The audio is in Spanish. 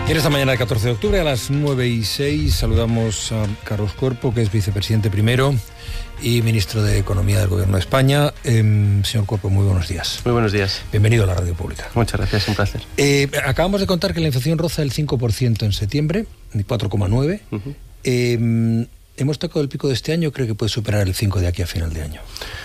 En esta mañana del 14 de octubre a las 9:06 saludamos a Carlos Cuerpo, que es vicepresidente primero y ministro de Economía del Gobierno de España. Señor Cuerpo, muy buenos días. Muy buenos días. Bienvenido a la Radio Pública. Muchas gracias, un placer. Acabamos de contar que la inflación roza el 5% en septiembre, 4,9%. Hemos tocado el pico de este año, creo que puede superar el 5% de aquí a final de año.